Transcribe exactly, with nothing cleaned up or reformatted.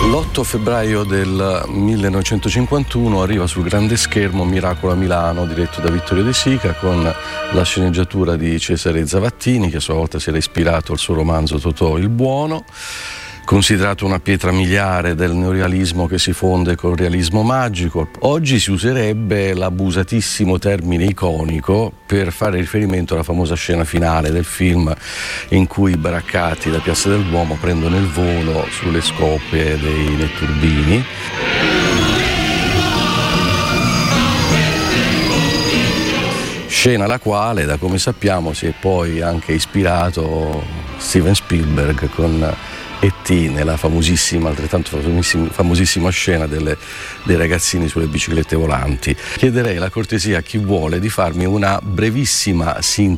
L'otto febbraio del millenovecentocinquantuno arriva sul grande schermo Miracolo a Milano, diretto da Vittorio De Sica, con la sceneggiatura di Cesare Zavattini, che a sua volta si era ispirato al suo romanzo Totò il Buono, considerato una pietra miliare del neorealismo che si fonde col realismo magico. Oggi si userebbe l'abusatissimo termine iconico per fare riferimento alla famosa scena finale del film in cui i baraccati da Piazza del Duomo prendono il volo sulle scoppie dei netturbini. Scena alla quale, da come sappiamo, si è poi anche ispirato Steven Spielberg con E T nella famosissima, altrettanto famosissima, famosissima scena delle, dei ragazzini sulle biciclette volanti. Chiederei la cortesia a chi vuole di farmi una brevissima sintesi